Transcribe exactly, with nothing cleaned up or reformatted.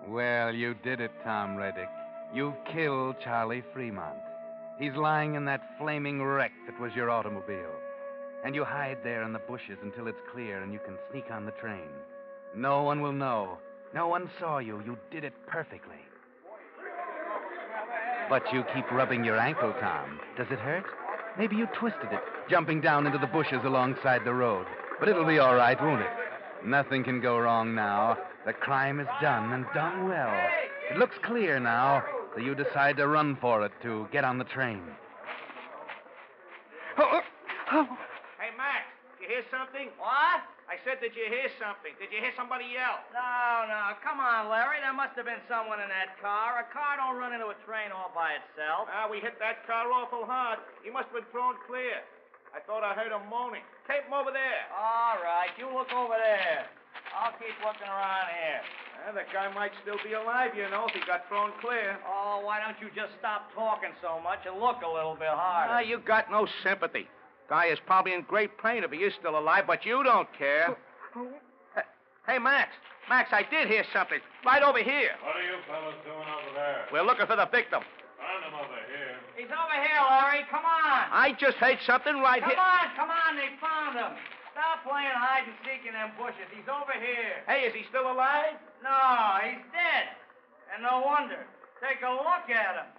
Well, you did it, Tom Reddick. You've killed Charlie Fremont. He's lying in that flaming wreck that was your automobile. And you hide there in the bushes until it's clear and you can sneak on the train. No one will know. No one saw you. You did it perfectly. But you keep rubbing your ankle, Tom. Does it hurt? Maybe you twisted it, jumping down into the bushes alongside the road. But it'll be all right, won't it? Nothing can go wrong now. The crime is done, and done well. It looks clear now, so you decide to run for it to get on the train. Oh, oh. Hey, Max, did you hear something? What? I said, did you hear something? Did you hear somebody yell? No, no. Come on, Larry. There must have been someone in that car. A car don't run into a train all by itself. Ah, we hit that car awful hard. He must have been thrown clear. I thought I heard him moaning. Tape him over there. All right. You look over there. I'll keep looking around here. Ah, that guy might still be alive, you know, if he got thrown clear. Oh, why don't you just stop talking so much and look a little bit harder? Ah, you got no sympathy. Guy is probably in great pain if he is still alive, but you don't care. Hey, Max. Max, I did hear something. Right over here. What are you fellas doing over there? We're looking for the victim. Find him over here. He's over here, Larry. Come on. I just heard something right Come here. Come on, come on. They found him. Stop playing hide and seek in them bushes. He's over here. Hey, is he still alive? No, he's dead. And no wonder. Take a look at him.